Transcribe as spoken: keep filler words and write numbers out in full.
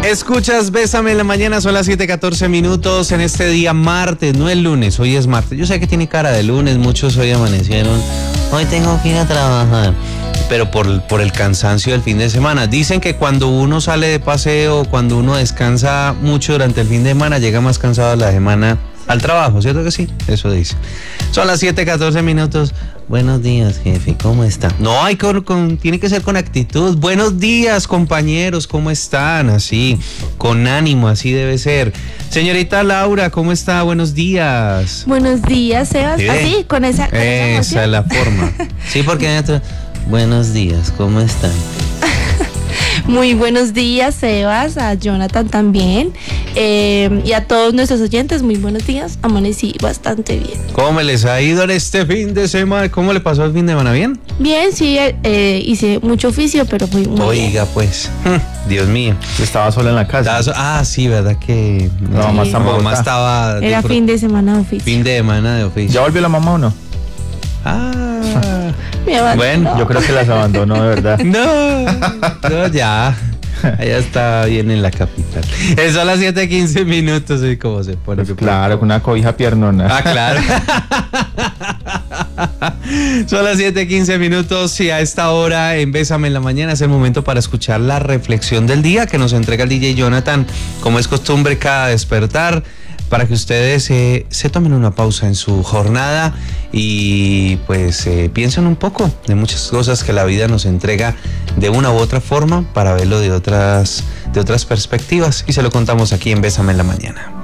Escuchas Bésame en la mañana, son las siete catorce minutos en este día martes, no el lunes, hoy es martes. Yo sé que tiene cara de lunes, muchos hoy amanecieron, hoy tengo que ir a trabajar, pero por, por el cansancio del fin de semana. Dicen que cuando uno sale de paseo, cuando uno descansa mucho durante el fin de semana, llega más cansado la semana al trabajo, ¿cierto que sí? Eso dice. Son las siete catorce minutos. Buenos días, jefe, ¿cómo está? No, hay con, con, tiene que ser con actitud. Buenos días, compañeros, ¿cómo están? Así, con ánimo, así debe ser. Señorita Laura, ¿cómo está? Buenos días. Buenos días, Sebas. ¿Sí? Así, con esa, con esa Esa es la forma. Sí, porque... Buenos días, ¿cómo están? Muy buenos días, Sebas, a Jonathan también, eh, y a todos nuestros oyentes, muy buenos días. Amanecí bastante bien. ¿Cómo les ha ido en este fin de semana? ¿Cómo le pasó el fin de semana? ¿Bien? Bien, sí, eh, hice mucho oficio, pero muy, muy Oiga, bien. pues, Dios mío. Estaba sola en la casa. So- ah, sí, ¿verdad que? No, mamá está en mamá Bogotá. estaba... Era de- fin de semana de oficio. fin de semana de oficio. ¿Ya volvió la mamá o no? Ah, Me abandonó. bueno, Yo creo que las abandonó, de verdad. no, no, ya. Allá está bien en la capital. Eh, Son las siete quince minutos y cómo se pone. Pues claro, con una cobija piernona. Ah, claro. Son las siete quince minutos y a esta hora en Bésame en la mañana es el momento para escuchar la reflexión del día que nos entrega el D J Jonathan, como es costumbre cada despertar, para que ustedes eh, se tomen una pausa en su jornada y pues eh, piensen un poco de muchas cosas que la vida nos entrega de una u otra forma para verlo de otras, de otras perspectivas, y se lo contamos aquí en Bésame en la mañana.